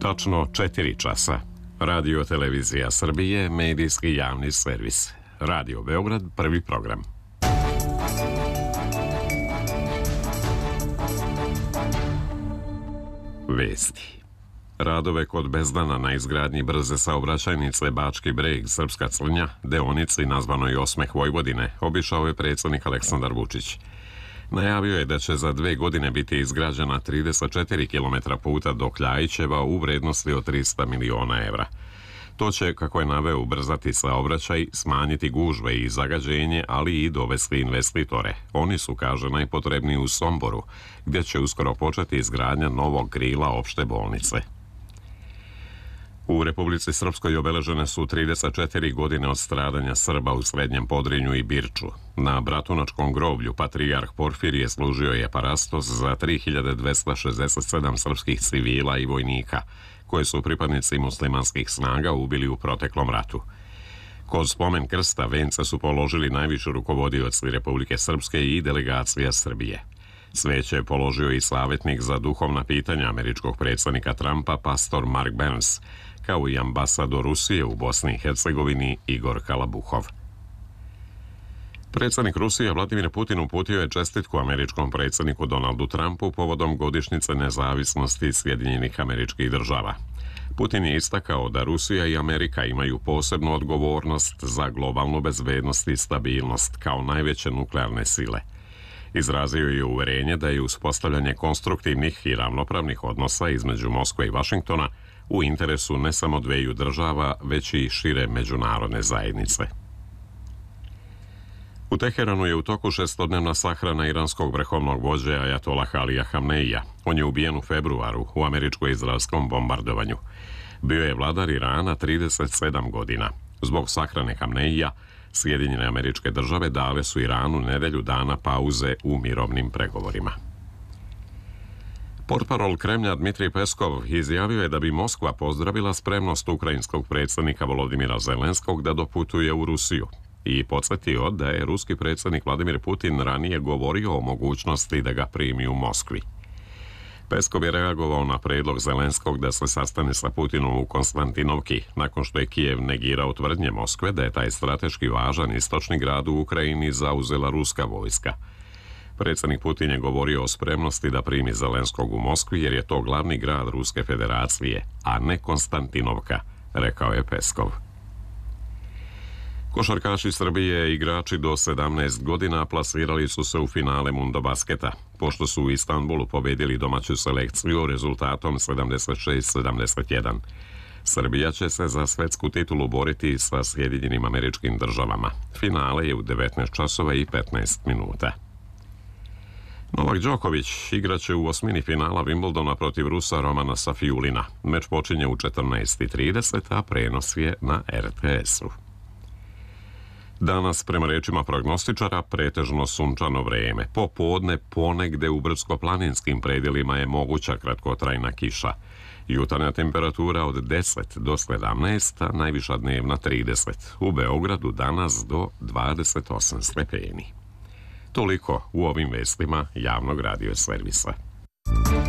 Tačno 4 časa. Radio Televizija Srbije, medijski javni servis. Radio Beograd, prvi program. Vesti. Radove kod Bezdana na izgradnji brze saobraćajnice Bački Breg, Srpska Crnja, deonici nazvanoj Osmeh Vojvodine, obišao je predsjednik Aleksandar Vučić. Najavio je da će za 2 godine biti izgrađena 34 km puta do Kljajićeva u vrednosti od 300 miliona evra. To će, kako je naveo, ubrzati saobraćaj, smanjiti gužve i zagađenje, ali i dovesti investitore. Oni su, kaže, najpotrebniji u Somboru, gdje će uskoro početi izgradnja novog krila opšte bolnice. U Republici Srpskoj obeležene su 34 godine od stradanja Srba u Srednjem Podrinju i Birču. Na Bratunačkom groblju patrijarh Porfirije služio je parastos za 3267 srpskih civila i vojnika, koje su pripadnici muslimanskih snaga ubili u proteklom ratu. Kod spomen krsta vence su položili najviši rukovodioci Republike Srpske i delegacija Srbije. Sveće je položio i savjetnik za duhovna pitanja američkog predsjednika Trumpa, pastor Mark Burns, kao i ambasador Rusije u Bosni i Hercegovini Igor Kalabuhov. Predsjednik Rusije Vladimir Putin uputio je čestitku američkom predsjedniku Donaldu Trumpu povodom godišnjice nezavisnosti Sjedinjenih Američkih Država. Putin je istakao da Rusija i Amerika imaju posebnu odgovornost za globalnu bezbednost i stabilnost kao najveće nuklearne sile. Izrazio je uverenje da je uspostavljanje konstruktivnih i ravnopravnih odnosa između Moskve i Vašingtona u interesu ne samo dveju država, već i šire međunarodne zajednice. U Teheranu je u toku 6-dnevna sahrana iranskog vrhovnog vođe Ajatollaha Alija Hamneija. On je ubijen u februaru u američko-izraelskom bombardovanju. Bio je vladar Irana 37 godina. Zbog sahrane Hamneija, Sjedinjene Američke Države dale su Iranu nedelju dana pauze u mirovnim pregovorima. Portparol Kremlja Dmitrij Peskov izjavio je da bi Moskva pozdravila spremnost ukrajinskog predsjednika Volodimira Zelenskog da doputuje u Rusiju i podsjetio da je ruski predsjednik Vladimir Putin ranije govorio o mogućnosti da ga primi u Moskvi. Peskov je reagovao na predlog Zelenskog da se sastane sa Putinom u Konstantinovki, nakon što je Kijev negirao tvrdnje Moskve da je taj strateški važan istočni grad u Ukrajini zauzela ruska vojska. Predsjednik Putin je govorio o spremnosti da primi Zelenskog u Moskvi jer je to glavni grad Ruske federacije, a ne Konstantinovka, rekao je Peskov. Košarkaši Srbije, igrači do 17 godina, plasirali su se u finale Mundobasketa, pošto su u Istanbulu pobedili domaću selekciju rezultatom 76-71. Srbija će se za svetsku titulu boriti sa Sjedinjenim Američkim Državama. Finale je u 19 časova i 15 minuta. Novak Đoković igraće u osmini finala Wimbledona protiv Rusa Romana Safiulina. Meč počinje u 14:30, a prenos je na RTS-u. Danas, prema rečima prognostičara, pretežno sunčano vreme. Popodne ponegde u brdsko-planinskim predjelima je moguća kratkotrajna kiša. Jutarnja temperatura od 10 do 17, a najviša dnevna 30. U Beogradu danas do 28 stepeni. Toliko u ovim vestima javnog radio servisa.